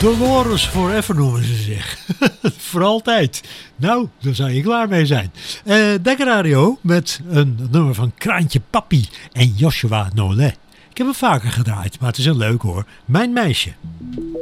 Dolores Forever noemen ze zich. Voor altijd. Nou, daar zou je klaar mee zijn. Dekker Radio met een nummer van Kraantje Papi en Joshua Nolet. Ik heb hem vaker gedraaid, maar het is heel leuk hoor. Mijn meisje.